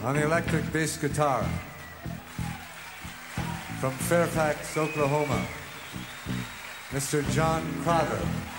On the electric bass guitar, from Fairfax, Oklahoma, Mr. John Crowder.